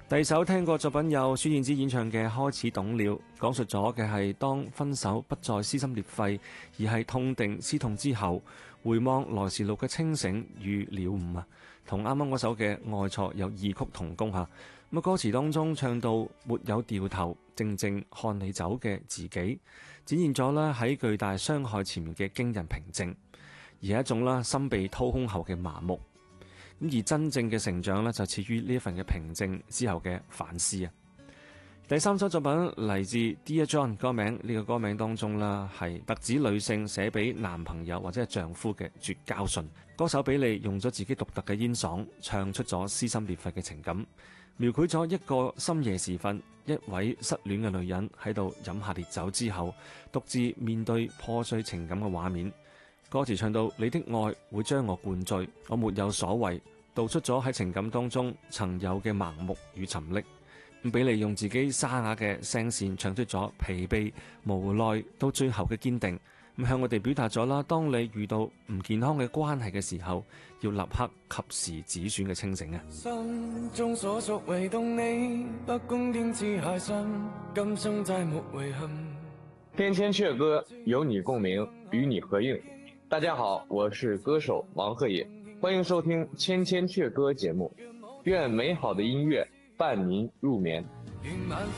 第二首聽過作品有孫燕姿演唱嘅《開始懂了》，講述咗嘅係當分手不再撕心裂肺，而係痛定思痛之後，回望來時路嘅清醒與了悟啊，同啱啱嗰首嘅愛錯有異曲同工嚇。咁歌詞當中唱到沒有掉頭，靜靜看你走嘅自己，展現咗咧喺巨大傷害前面嘅驚人平靜，而係一種啦心被掏空後嘅麻木。而真正嘅成長咧，就始於呢一份嘅平靜之後嘅反思啊。第三首作品嚟自 Dear John， 歌名呢個歌名當中啦，係特指女性寫俾男朋友或者係丈夫嘅絕交信。歌手比利用咗自己獨特嘅煙嗓，唱出咗撕心裂肺嘅情感，描繪咗一個深夜時分，一位失戀嘅女人喺度飲下烈酒之後，獨自面對破碎情感嘅畫面。歌詞唱到你的愛會將我灌醉，我沒有所謂，道出咗喺情感當中曾有嘅盲目與沉溺。咁比利用自己沙啞嘅聲線唱出咗疲憊、無奈到最後嘅堅定，咁向我哋表達咗啦，當你遇到唔健康嘅關係嘅時候，要立刻及時止損嘅清醒啊！ 心中所屬唯獨你，不公點知海深，今生再沒遺憾。 千千阙歌，有你共鳴，與你合映。大家好，我是歌手王鶴野，歡迎收聽千千阙歌節目，願美好的音樂伴您入眠。